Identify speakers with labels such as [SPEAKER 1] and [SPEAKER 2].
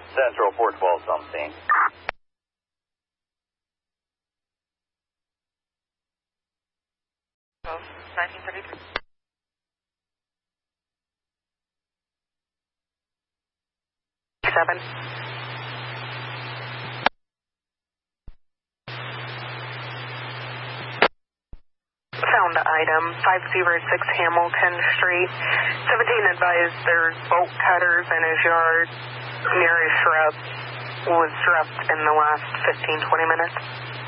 [SPEAKER 1] Central 412 something.
[SPEAKER 2] Oh, 1933. Seven. Found item 506 Hamilton Street. 17 advised there's bolt cutters in his yard near his shrub. Was dropped in the last 15-20 minutes.